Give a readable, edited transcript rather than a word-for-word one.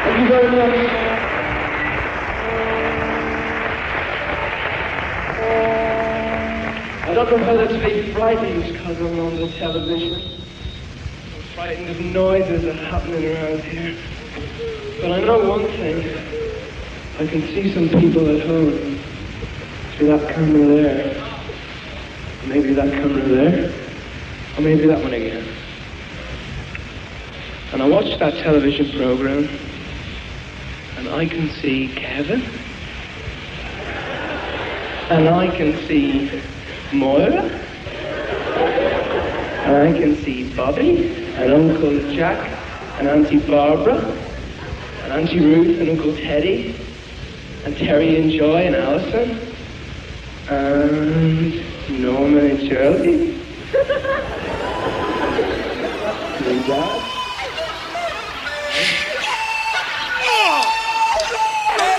Thank you very much. I don't know whether to be frightened because I'm on the television. I'm frightened of noises that are happening around here. But I know one thing. I can see some people at home through that camera there. Maybe that camera there. Or maybe that one again. And I watch that television program and I can see Kevin. And I can see Moira. And I can see Bobby and Uncle Jack and Auntie Barbara and Auntie Ruth and Uncle Teddy and Terry and Joy and Alison and Norma and Shirley. And Dad.